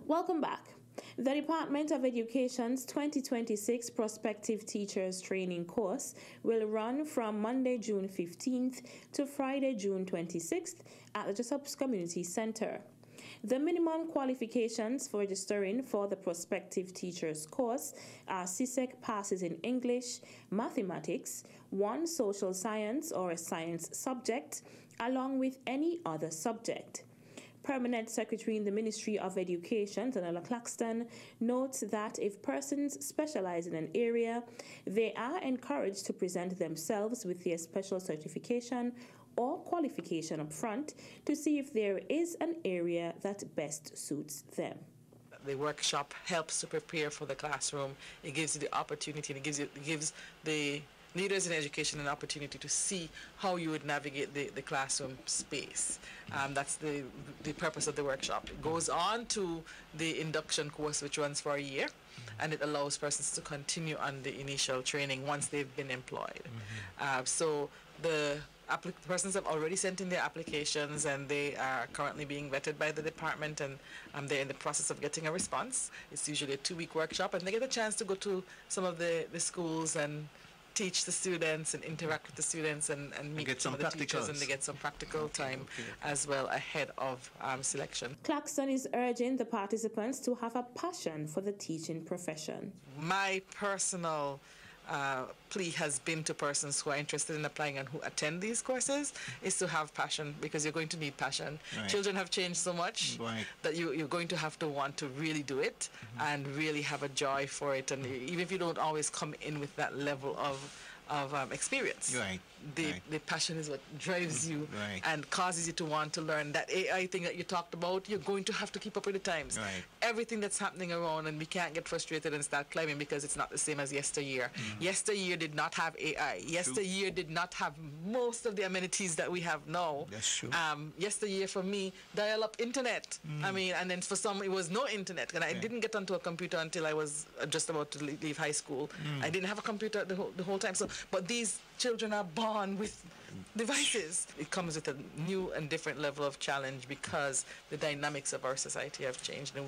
Welcome back. The Department of Education's 2026 Prospective Teachers Training course will run from Monday, June 15th to Friday, June 26th at the Jessups Community Center. The minimum qualifications for registering for the Prospective Teachers course are CSEC passes in English, Mathematics, one social science or a science subject, along with any other subject. Permanent Secretary in the Ministry of Education, Donella Claxton, notes that if persons specialize in an area, they are encouraged to present themselves with their special certification or qualification up front to see if there is an area that best suits them. The workshop helps to prepare for the classroom. It gives you the opportunity, and it gives the leaders in education an opportunity to see how you would navigate the classroom space. That's the purpose of the workshop. It goes on to the induction course, which runs for a year, and it allows persons to continue on the initial training once they've been employed. So the persons have already sent in their applications, and they are currently being vetted by the department, and they're in the process of getting a response. It's usually a 2-week workshop, and they get a chance to go to some of the schools and teach the students and interact with the students and meet some of the teachers, and they get some practical time as well ahead of selection. Claxton is urging the participants to have a passion for the teaching profession. My personal plea has been to persons who are interested in applying and who attend these courses is to have passion, because you're going to need passion. Right. Children have changed so much that you're going to have to want to really do it and really have a joy for it. And even if you don't always come in with that level of experience, the passion is what drives you and causes you to want to learn. That AI thing that you talked about, you're going to have to keep up with the times. Everything that's happening around, and we can't get frustrated and start climbing because it's not the same as yesteryear. Yesteryear did not have AI. Yesteryear did not have most of the amenities that we have now. That's true. Yesteryear for me, dial-up internet. I mean, and then for some it was no internet, and I didn't get onto a computer until I was just about to leave high school. I didn't have a computer the whole time. So, but these children are born with devices. It comes with a new and different level of challenge because the dynamics of our society have changed.